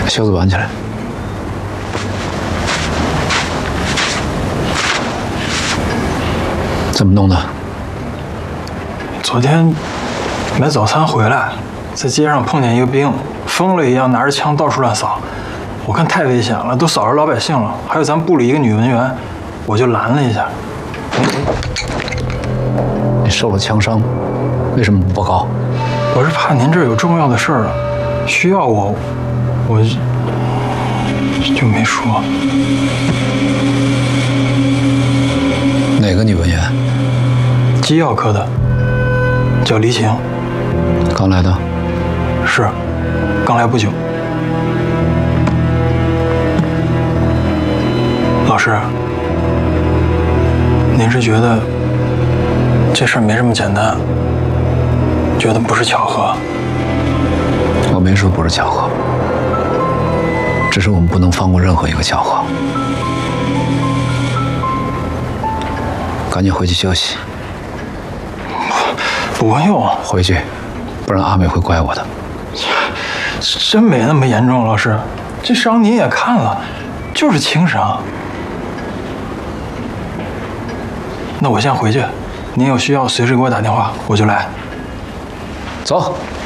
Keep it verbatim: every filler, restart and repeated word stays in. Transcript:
袖子挽起来。怎么弄的？ 昨天买早餐回来，在街上碰见一个兵，疯了一样拿着枪到处乱扫。我看太危险了，都扫着老百姓了。还有咱部里一个女文员，我就拦了一下。 你受了枪伤，为什么不报告？ 我是怕您这儿有重要的事儿啊，需要我，我就没说。 哪个女文员？ 机药科的，叫黎晴。 刚来的？ 是，刚来不久。老师，您是觉得这事儿没这么简单，觉得不是巧合？ 我没说不是巧合，只是我们不能放过任何一个巧合。赶紧回去休息。 不用， 回去，不然阿美会怪我的。 真没那么严重，老师，这伤您也看了，就是轻伤。那我先回去，您有需要随时给我打电话，我就来。 走。